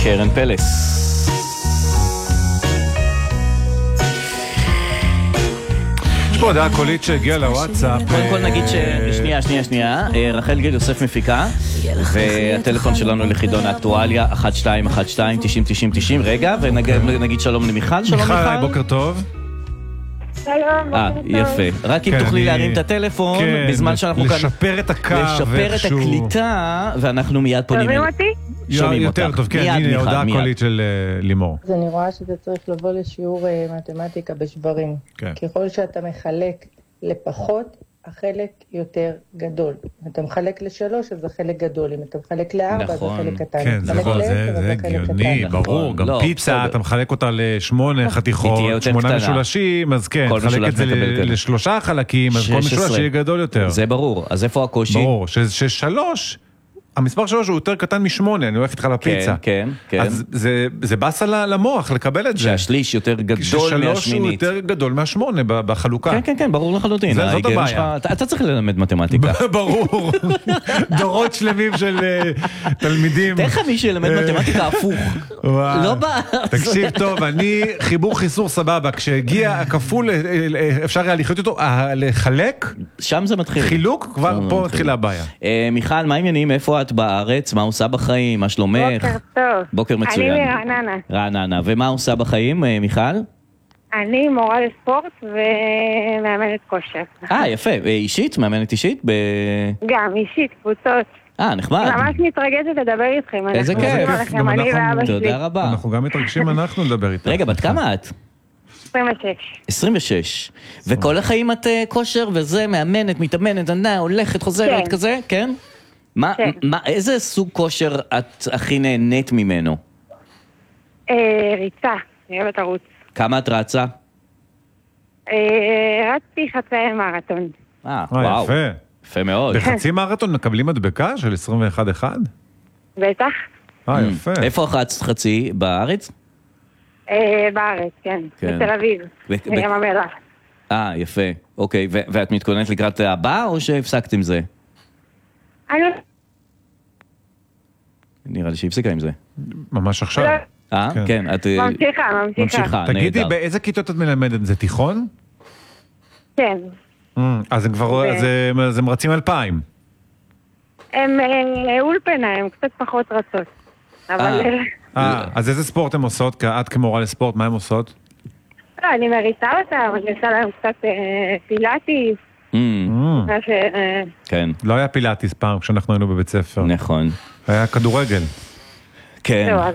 קרן פלס. יש פה הודעה קולית שהגיעה לוואטסאפ. קודם כל נגיד שנייה, רחל גיל יוסף מפיקה, והטלפון שלנו לחידון האקטואליה 1212-90-90-90. רגע, ונגיד שלום למיכל. שלום מיכל. בוקר טוב. שלום, בוקר טוב. יפה. רק אם תוכלי להרים את הטלפון, בזמן שאנחנו כאן... לשפר את הקו. לשפר את הקליטה, ואנחנו מיד פונים... שומעים אותי? שומעים אותך. יותר טוב, כן, הנה הודעה קולית של לימור. אז אני רואה שאתה צריך לבוא לשיעור מתמטיקה בשברים. כן. ככל שאתה מחלק לפחות, החלק יותר גדול. אם אתה מחלק ל3, אז החלק גדול. אם אתה מחלק ל4, אז החלק קטן. כן, זה הגיוני, ברור. גם פיצה, אתה מחלק אותה ל8 חתיכות, 8 משולשים, אז כן, תחלק את זה ל3 חלקים, אז כל משולש יהיה גדול יותר. זה ברור. אז איפה הקושי? ברור, ש3... המספר 3 הוא יותר קטן מ8, אני הולך איתך לפיצה. כן. אז זה בסה למוח לקבל את זה. שהשליש יותר גדול מהשמינית. ש3 הוא יותר גדול מה8 בחלוקה. כן, ברור לחלוטין. זאת הבעיה. אתה צריך ללמד מתמטיקה. ברור. דורות שלמים של תלמידים. תכף מי שילמד מתמטיקה הפוך. לא בא. תקשיב טוב, אני חיבור חיסור סבבה. כשהגיע הכפול, אפשר היה לחיות אותו, לחלק. שם זה מתחיל. חילוק, כבר פה מתחילה הבעיה. מיכל, מה העניינים? איפה את בארץ? מה עושה בחיים? מה שלומך? בוקר טוב. בוקר מצוין. אני מרעננה. רעננה. ומה עושה בחיים, מיכל? אני מורה לספורט ומאמנת כושר. יפה. אישית? מאמנת אישית? גם, אישית, קבוצות. נחמד. ממש מתרגשת לדבר איתכם. איזה כיף. אני ואבא שלי. תודה רבה. אנחנו גם מתרגשים, אנחנו לדבר איתך. רגע, בת כמה את? 26. 26. וכל החיים את כושר וזה, מאמנת, מתאמנת, הולכת, חוזרת, כזה? כן? איזה סוג כושר את הכי נהנית ממנו? ריצה, אני אוהבת ערוץ. כמה את רצה? רצתי חצי מרתון. וואו. יפה. יפה מאוד. בחצי מרתון מקבלים מדבקה של 21-1? בטח. יפה. איפה רצת חצי? בארץ? בארץ, כן. בתל אביב. בים המלח. יפה. אוקיי, ואת מתכוננת לקראת הבא או שהפסקת עם זה? נראה לי שהפסיקה עם זה. ממש עכשיו. כן, את... ממשיכה. תגידי, באיזה כיתות את מלמדת? זה תיכון? כן. אז הם כבר, אז הם רצים 2,000. הם אולפנה, הם קצת פחות רצות. אז איזה ספורט הם עושות? את כמורה לספורט, מה הם עושות? אני מריצה אותם, אני עושה להם קצת פילאטיס. כן. לא היה פילאטיס פעם כשאנחנו היינו בבית ספר. נכון. היה כדורגל. כן.